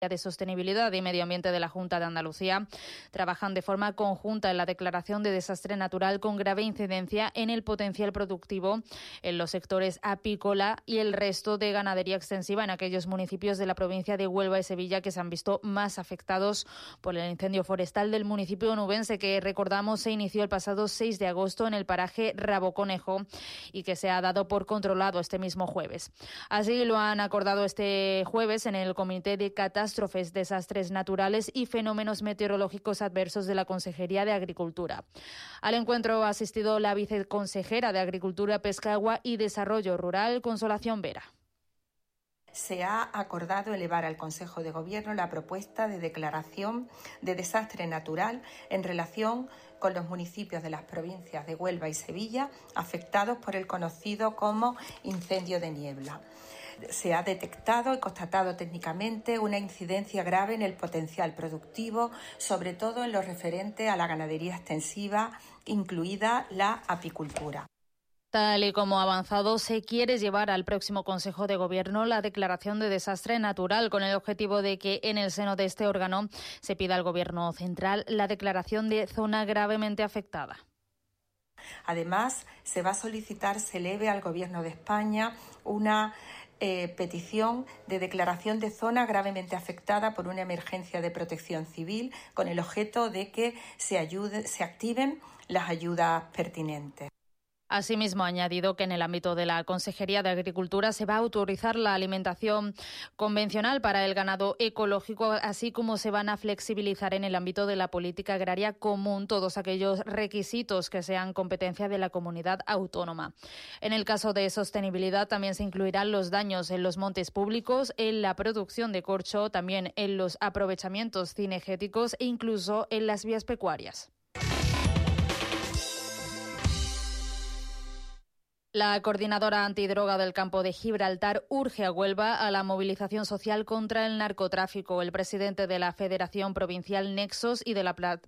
de Sostenibilidad y Medio Ambiente de la Junta de Andalucía trabajan de forma conjunta en la declaración de desastre natural con grave incidencia en el potencial productivo en los sectores apícola y el resto de ganadería extensiva en aquellos municipios de la provincia de Huelva y Sevilla que se han visto más afectados por el incendio forestal del municipio onubense que, recordamos, se inició el pasado 6 de agosto en el paraje Raboconejo y que se ha dado por controlado este mismo jueves. Así lo han acordado este jueves en el Comité de Catástrofes, Desastres Naturales y Fenómenos Meteorológicos Adversos de la Consejería de Agricultura. Al encuentro ha asistido la viceconsejera de Agricultura, Pesca, Agua y Desarrollo Rural, Consolación Vera. Se ha acordado elevar al Consejo de Gobierno la propuesta de declaración de desastre natural en relación con los municipios de las provincias de Huelva y Sevilla afectados por el conocido como incendio de niebla. Se ha detectado y constatado técnicamente una incidencia grave en el potencial productivo, sobre todo en lo referente a la ganadería extensiva, incluida la apicultura. Tal y como ha avanzado, se quiere llevar al próximo Consejo de Gobierno la declaración de desastre natural con el objetivo de que en el seno de este órgano se pida al Gobierno central la declaración de zona gravemente afectada. Además, se va a solicitar se eleve al Gobierno de España una petición de declaración de zona gravemente afectada por una emergencia de protección civil con el objeto de que se activen las ayudas pertinentes. Asimismo, ha añadido que en el ámbito de la Consejería de Agricultura se va a autorizar la alimentación convencional para el ganado ecológico, así como se van a flexibilizar en el ámbito de la política agraria común todos aquellos requisitos que sean competencia de la comunidad autónoma. En el caso de sostenibilidad también se incluirán los daños en los montes públicos, en la producción de corcho, también en los aprovechamientos cinegéticos e incluso en las vías pecuarias. La coordinadora antidroga del campo de Gibraltar urge a Huelva a la movilización social contra el narcotráfico. El presidente de la Federación Provincial Nexos y de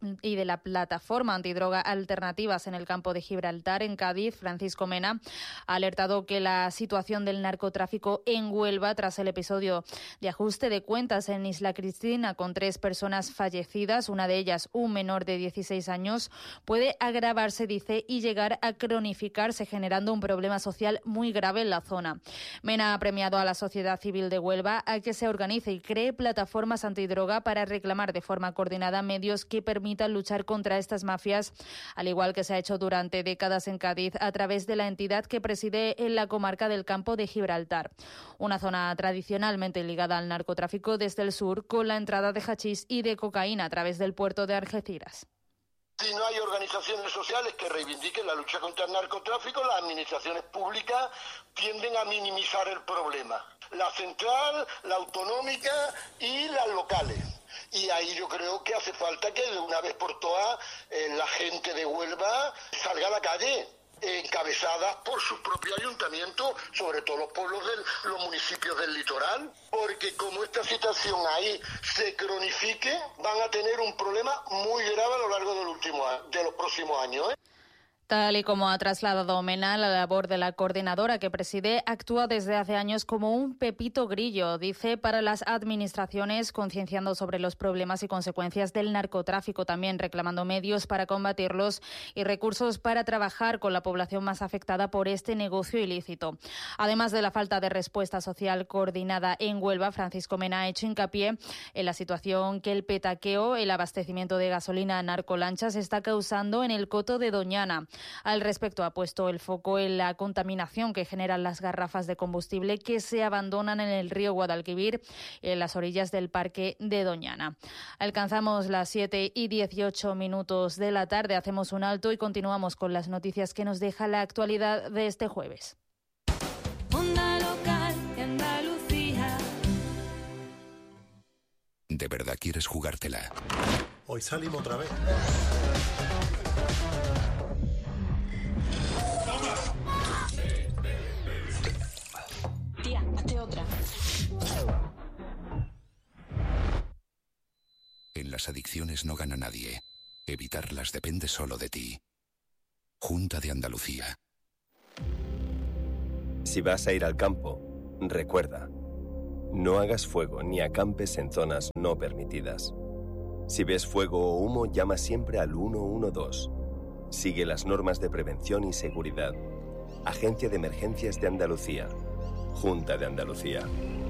la Plataforma Antidroga Alternativas en el campo de Gibraltar, en Cádiz, Francisco Mena, ha alertado que la situación del narcotráfico en Huelva, tras el episodio de ajuste de cuentas en Isla Cristina con 3 personas fallecidas, una de ellas un menor de 16 años, puede agravarse, dice, y llegar a cronificarse, generando un problema social muy grave en la zona. Mena ha premiado a la sociedad civil de Huelva a que se organice y cree plataformas antidroga para reclamar de forma coordinada medios que permitan luchar contra estas mafias, al igual que se ha hecho durante décadas en Cádiz a través de la entidad que preside en la comarca del Campo de Gibraltar, una zona tradicionalmente ligada al narcotráfico desde el sur, con la entrada de hachís y de cocaína a través del puerto de Algeciras. Si no hay organizaciones sociales que reivindiquen la lucha contra el narcotráfico, las administraciones públicas tienden a minimizar el problema. La central, la autonómica y las locales. Y ahí yo creo que hace falta que de una vez por todas la gente de Huelva salga a la calle, encabezadas por sus propios ayuntamientos, sobre todo los pueblos de los municipios del litoral, porque como esta situación ahí se cronifique, van a tener un problema muy grave a lo largo de los próximos años. Tal y como ha trasladado Mena, la labor de la coordinadora que preside actúa desde hace años como un pepito grillo, dice, para las administraciones, concienciando sobre los problemas y consecuencias del narcotráfico, también reclamando medios para combatirlos y recursos para trabajar con la población más afectada por este negocio ilícito. Además de la falta de respuesta social coordinada en Huelva, Francisco Mena ha hecho hincapié en la situación que el petaqueo, el abastecimiento de gasolina a narcolanchas, está causando en el coto de Doñana. Al respecto, ha puesto el foco en la contaminación que generan las garrafas de combustible que se abandonan en el río Guadalquivir, en las orillas del parque de Doñana. Alcanzamos las 7:18 de la tarde, hacemos un alto y continuamos con las noticias que nos deja la actualidad de este jueves. Onda local de Andalucía. ¿De verdad quieres jugártela? Hoy salimos otra vez. Tía, hazte otra. En las adicciones no gana nadie. Evitarlas depende solo de ti. Junta de Andalucía. Si vas a ir al campo, recuerda, No hagas fuego ni acampes en zonas no permitidas. Si ves fuego o humo, llama siempre al 112. Sigue las normas de prevención y seguridad. Agencia de Emergencias de Andalucía. Junta de Andalucía.